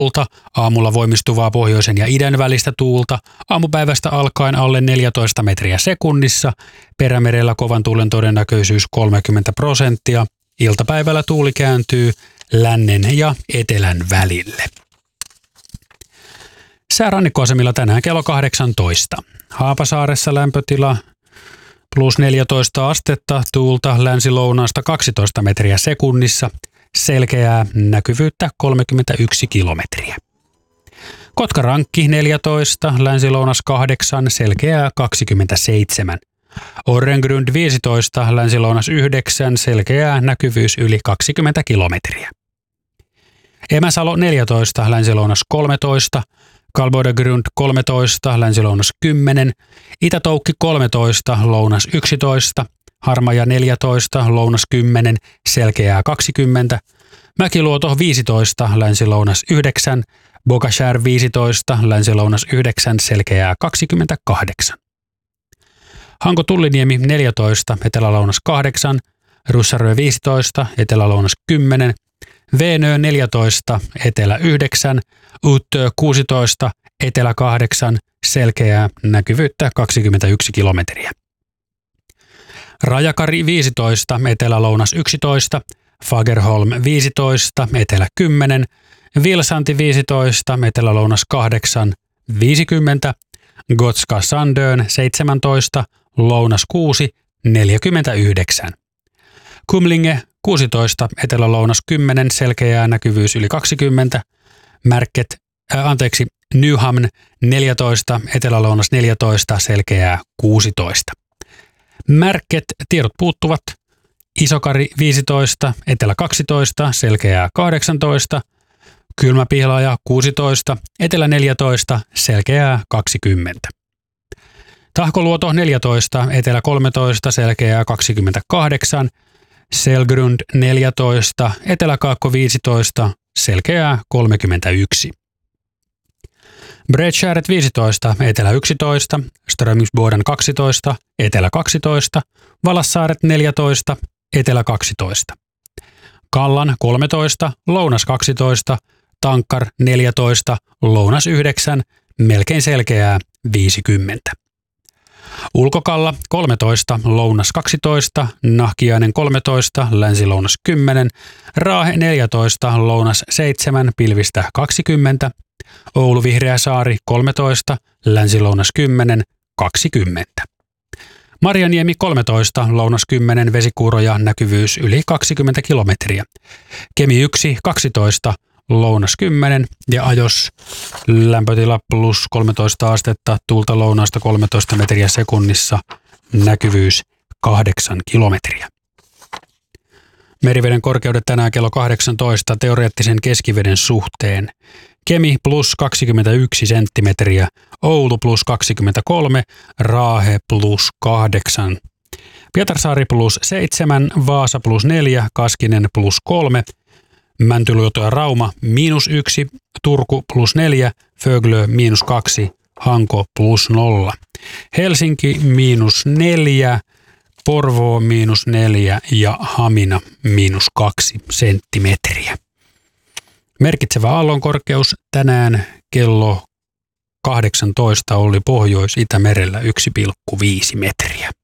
tuulta, aamulla voimistuvaa pohjoisen ja idän välistä tuulta, aamupäivästä alkaen alle 14 metriä sekunnissa, perämerellä kovan tuulen todennäköisyys 30%, iltapäivällä tuuli kääntyy lännen ja etelän välille. Säärannikkoasemilla tänään kello 18. Haapasaaressa lämpötila plus 14 astetta, tuulta länsi-lounaasta 12 metriä sekunnissa, selkeää näkyvyyttä 31 kilometriä. Kotkarankki 14, länsi-lounas 8, selkeää 27. Orrengrund 15, länsi-lounas 9, selkeää näkyvyys yli 20 kilometriä. Emäsalo 14, länsi-lounas 13, Kalbodegrund 13, länsi-lounas 10, Itä-Toukki 13, lounas 11, Harmaja 14, lounas 10, selkeää 20, Mäkiluoto 15, länsi-lounas 9, Bogashär 15, länsi-lounas 9, selkeää 28. Hanko-Tulliniemi 14, etelä-lounas 8, Russarö 15, etelä-lounas 10, Veenö 14, etelä 9, Uttö 16, etelä 8, selkeää näkyvyyttä 21 kilometriä. Rajakari 15, etelä-lounas 11, Fagerholm 15, etelä 10, Vilsanti 15, etelä-lounas 8, 50, Gotska Sandön 17, lounas 6, 49. Kumlinge 16, etelä-lounas 10, selkeää näkyvyys yli 20, Nyhamn 14, etelä-lounas 14, selkeää 16. Märket, tiedot puuttuvat, Isokari 15, etelä 12, selkeää 18, Kylmäpihlaja 16, etelä 14, selkeää 20. Tahkoluoto 14, etelä 13, selkeää 28, Selgrund 14, eteläkaakko 15, selkeää 31. Bredskäret 15, etelä 11, Strömingsboden 12, etelä 12, Valassaaret 14, etelä 12. Kallan 13, lounas 12, Tankkar 14, lounas 9, melkein selkeää 50. Ulkokalla 13, lounas 12, Nahkiainen 13, länsi-lounas 10, Raahe 14, lounas 7, pilvistä 20, Oulu Vihreäsaari 13, länsi-lounas 10, 20. Marjaniemi 13, lounas 10, vesikuuroja, näkyvyys yli 20 kilometriä. Kemi 1, 12, lounas 10 ja Ajos lämpötila plus 13 astetta, tuulta lounaasta 13 metriä sekunnissa, näkyvyys 8 kilometriä. Meriveden korkeudet tänään kello 18 teoreettisen keskiveden suhteen. Kemi plus 21 senttimetriä, Oulu plus 23, Raahe plus 8. Pietarsaari plus 7, Vaasa plus 4, Kaskinen plus 3, Mäntyluoto ja Rauma miinus 1, Turku plus 4, Föglö miinus 2, Hanko plus 0. Helsinki miinus 4, Porvoo miinus 4 ja Hamina miinus 2 senttimetriä. Merkitsevä aallonkorkeus tänään kello 18 oli Pohjois-Itämerellä 1,5 metriä.